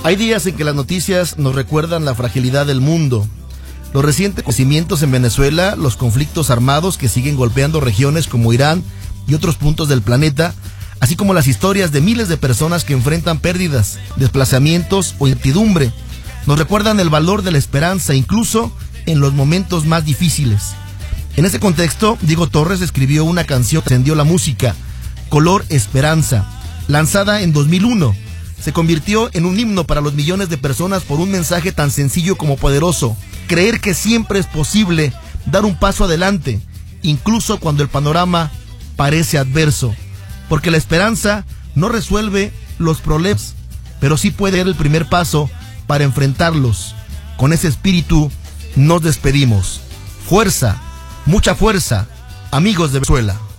Hay días en que las noticias nos recuerdan la fragilidad del mundo. Los recientes acontecimientos en Venezuela, los conflictos armados que siguen golpeando regiones como Irán y otros puntos del planeta, así como las historias de miles de personas que enfrentan pérdidas, desplazamientos o incertidumbre, nos recuerdan el valor de la esperanza incluso en los momentos más difíciles. En ese contexto, Diego Torres escribió una canción que encendió la música, Color Esperanza, lanzada en 2001. Se convirtió en un himno para los millones de personas por un mensaje tan sencillo como poderoso: creer que siempre es posible dar un paso adelante, incluso cuando el panorama parece adverso, porque la esperanza no resuelve los problemas, pero sí puede dar el primer paso para enfrentarlos. Con ese espíritu nos despedimos. Fuerza, mucha fuerza, amigos de Venezuela.